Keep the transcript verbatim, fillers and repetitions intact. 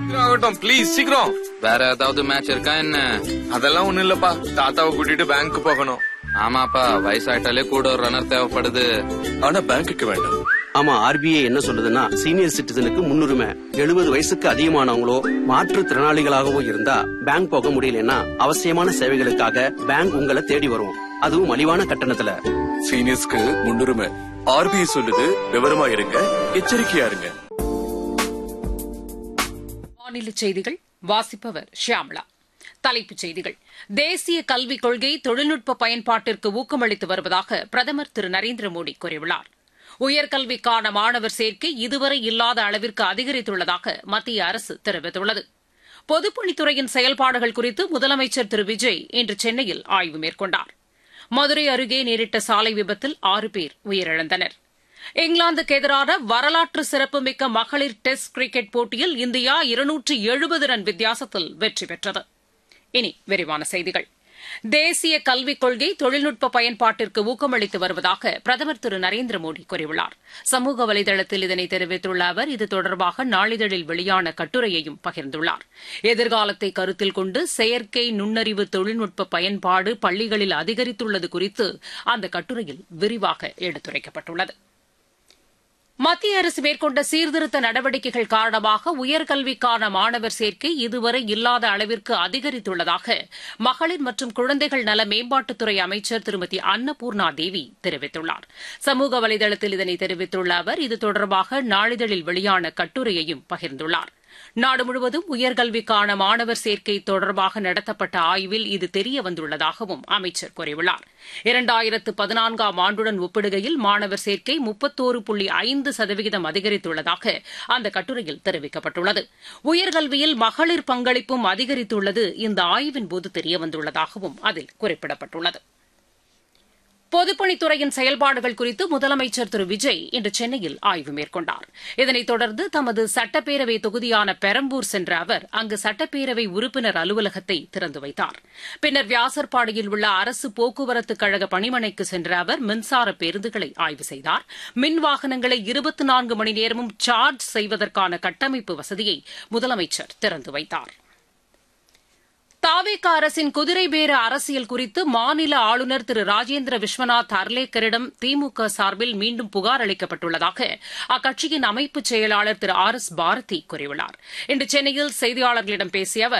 ஆகட்டும் ப்ளீஸ், சீக்கிரம். வேற ஏதாவது மேட்ச் இருக்கா என்ன? அதெல்லாம் ஒண்ணும் இல்லப்பா, தாத்தாவை கூட்டிட்டு பேங்க் போகணும். ஆமாப்பா, வயசாயிட்டாலே கூட ஒரு ரன்னர் தேவைப்படுது. ஆனா பேங்க்குக்கு வேண்டாம். ஆமா, ஆர்பிஐ என்ன சொல்லுதுன்னா சீனியர் சிட்டிசனுக்கு முன்னுரிமை. எழுபது வயசுக்கு அதிகமானவங்களோ மாற்றுத்திறனாளிகளாகவோ இருந்தா பேங்க் போக முடியலன்னா அவசியமான சேவைகளுக்காக பேங்க் உங்களை தேடி வரும், அதுவும் மலிவான கட்டணத்துல. சீனியர்ஸ்க்கு முன்னுரிமை. ஆர்பிஐ சொல்லுது, விவரமா இருங்க, எச்சரிக்கையா இருங்க. மாநில செய்திகள் வாசிப்பவர் ஷியாமளா. தலைப்புச் செய்திகள். தேசிய கல்விக் கொள்கை தொழில்நுட்ப பயன்பாட்டிற்கு ஊக்கமளித்து வருவதாக பிரதமர் திரு நரேந்திர மோடி கூறியுள்ளார். உயர்கல்விக்கான மாணவர் சேர்க்கை இதுவரை இல்லாத அளவிற்கு அதிகரித்துள்ளதாக மத்திய அரசு தெரிவித்துள்ளது. பொதுப்பணித்துறையின் செயல்பாடுகள் குறித்து முதலமைச்சர் திரு விஜய் இன்று சென்னையில் ஆய்வு மேற்கொண்டார். மதுரை அருகே நேரிட்ட சாலை விபத்தில் ஆறு பேர் உயிரிழந்தனர். இங்கிலாந்துக்கு எதிரான வரலாற்று சிறப்புமிக்க மகளிர் டெஸ்ட் கிரிக்கெட் போட்டியில் இந்தியா இருநூற்று எழுபது ரன் வித்தியாசத்தில் வெற்றி பெற்றது. இனி விரிவான செய்திகள். தேசிய கல்விக் கொள்கை தொழில்நுட்ப பயன்பாட்டிற்கு ஊக்கமளித்து வருவதாக பிரதமர் திரு நரேந்திர மோடி கூறியுள்ளார். சமூக வலைதளத்தில் இதனை தெரிவித்துள்ள அவர் இது தொடர்பாக நாளிதழில் வெளியான கட்டுரையையும் பகிர்ந்துள்ளார். எதிர்காலத்தை கருத்தில் கொண்டு செயற்கை நுண்ணறிவு தொழில்நுட்ப பயன்பாடு பள்ளிகளில் அதிகரித்துள்ளது குறித்து அந்த கட்டுரையில் விரிவாக எடுத்துரைக்கப்பட்டுள்ளது. மத்திய அரசு மேற்கொண்ட சீர்திருத்த நடவடிக்கைகள் காரணமாக உயர்கல்விக்கான மாணவர் சேர்க்கை இதுவரை இல்லாத அளவிற்கு அதிகரித்துள்ளதாக மகளிர் மற்றும் குழந்தைகள் நல மேம்பாட்டுத்துறை அமைச்சர் திருமதி அன்னபூர்ணா தேவி தெரிவித்துள்ளார். சமூக வலைதளத்தில் இதனை தெரிவித்துள்ள அவர் இது தொடர்பாக நாளிதழில் வெளியான கட்டுரையையும் பகிர்ந்துள்ளார். நாடு முழுவதும் உயர்கல்விக்கான மாணவர் சேர்க்கை தொடர்பாக நடத்தப்பட்ட ஆய்வில் இது தெரியவந்துள்ளதாகவும் அமைச்சர் கூறியுள்ளார். இரண்டாயிரத்து பதினான்காம் ஆண்டுடன் ஒப்பிடுகையில் மாணவர் சேர்க்கை முப்பத்தோரு புள்ளி ஐந்து சதவீதம் அதிகரித்துள்ளதாக அந்த கட்டுரையில் தெரிவிக்கப்பட்டுள்ளது. உயர்கல்வியில் மகளிர் பங்களிப்பும் அதிகரித்துள்ளது இந்த ஆய்வின்போது தெரியவந்துள்ளதாகவும் அதில் குறிப்பிடப்பட்டுள்ளது. பொதுப்பணித்துறையின் செயல்பாடுகள் குறித்து முதலமைச்சர் திரு விஜய் இன்று சென்னையில் ஆய்வு மேற்கொண்டார். இதனைத் தொடர்ந்து தமது சட்டப்பேரவை தொகுதியான பெரம்பூர் சென்ற அவர் அங்கு சட்டப்பேரவை உறுப்பினர் அலுவலகத்தை திறந்து வைத்தார். பின்னர் வியாசர்பாடியில் உள்ள அரசு போக்குவரத்து கழக பணிமனைக்கு சென்ற அவர் மின்சார பேருந்துகளை ஆய்வு செய்தார். மின் வாகனங்களை இருபத்தி நான்கு மணி நேரமும் சார்ஜ் செய்வதற்கான கட்டமைப்பு வசதியை முதலமைச்சர் திறந்து வைத்தார். தாவேகா அரசின் குதிரை பேர அரசியல் குறித்து மாநில ஆளுநர் திரு ராஜேந்திர விஸ்வநாத் அர்லேக்கரிடம் திமுக சார்பில் மீண்டும் புகார் அளிக்கப்பட்டுள்ளதாக அக்கட்சியின் அமைப்பு செயலாளர் திரு ஆர் எஸ் பாரதி கூறியுள்ளார். இன்று சென்னையில் செய்தியாளர்களிடம் பேசிய அவர்